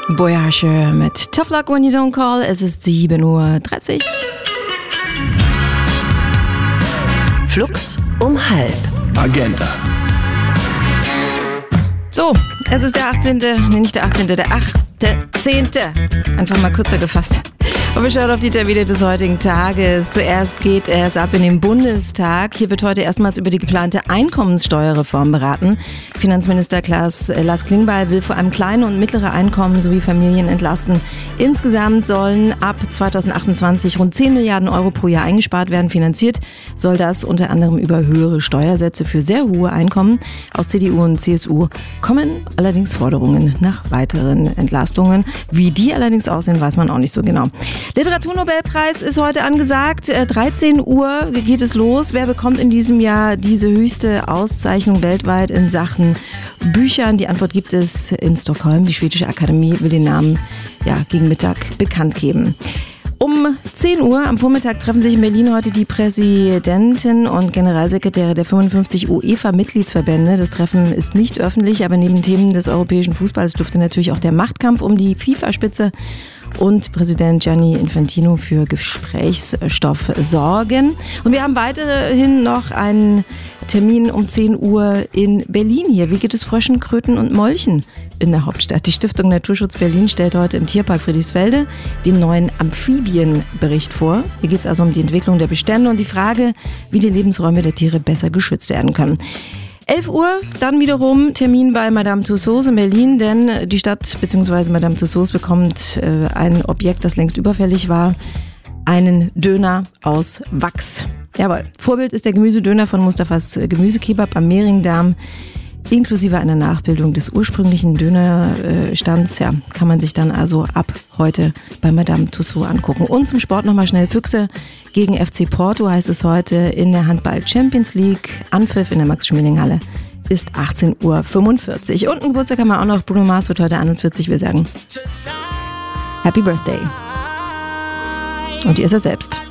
Voyage mit Tough Luck When You Don't Call. Es ist 7:30 Uhr. Flux um halb. Agenda. So, es ist der 18., nicht der 18., der 8.10. Einfach mal kürzer gefasst. Und wir schauen auf die Termine des heutigen Tages. Zuerst geht es ab in den Bundestag. Hier wird heute erstmals über die geplante Einkommenssteuerreform beraten. Finanzminister Lars Klingbeil will vor allem kleine und mittlere Einkommen sowie Familien entlasten. Insgesamt sollen ab 2028 rund 10 Milliarden Euro pro Jahr eingespart werden. Finanziert soll das unter anderem über höhere Steuersätze für sehr hohe Einkommen. Aus CDU und CSU kommen allerdings Forderungen nach weiteren Entlastungen. Wie die allerdings aussehen, weiß man auch nicht so genau. Literaturnobelpreis ist heute angesagt. 13 Uhr geht es los. Wer bekommt in diesem Jahr diese höchste Auszeichnung weltweit in Sachen Büchern? Die Antwort gibt es in Stockholm. Die Schwedische Akademie will den Namen gegen Mittag bekannt geben. Um 10 Uhr am Vormittag treffen sich in Berlin heute die Präsidentin und Generalsekretäre der 55 UEFA-Mitgliedsverbände. Das Treffen ist nicht öffentlich, aber neben Themen des europäischen Fußballs dürfte natürlich auch der Machtkampf um die FIFA-Spitze und Präsident Gianni Infantino für Gesprächsstoff sorgen. Und wir haben weiterhin noch einen Termin um 10 Uhr in Berlin hier. Wie geht es Fröschen, Kröten und Molchen in der Hauptstadt? Die Stiftung Naturschutz Berlin stellt heute im Tierpark Friedrichsfelde den neuen Amphibienbericht vor. Hier geht es also um die Entwicklung der Bestände und die Frage, wie die Lebensräume der Tiere besser geschützt werden können. 11 Uhr, dann wiederum Termin bei Madame Tussauds in Berlin, denn die Stadt bzw. Madame Tussauds bekommt ein Objekt, das längst überfällig war, einen Döner aus Wachs. Jawohl, Vorbild ist der Gemüsedöner von Mustafas Gemüsekebab am Mehringdamm, inklusive einer Nachbildung des ursprünglichen Dönerstands. Ja, kann man sich dann also ab heute bei Madame Tussauds angucken. Und zum Sport nochmal schnell Füchse gegen FC Porto heißt es heute in der Handball Champions League. Anpfiff in der Max-Schmeling-Halle ist 18:45 Uhr. Und ein Geburtstag haben wir auch noch. Bruno Mars wird heute 41. Wir sagen Happy Birthday. Und ihr ist er selbst.